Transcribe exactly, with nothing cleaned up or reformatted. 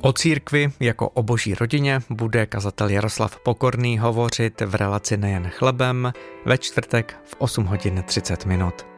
O církvi jako o boží rodině bude kazatel Jaroslav Pokorný hovořit v relaci Nejen chlebem ve čtvrtek v osm hodin třicet minut.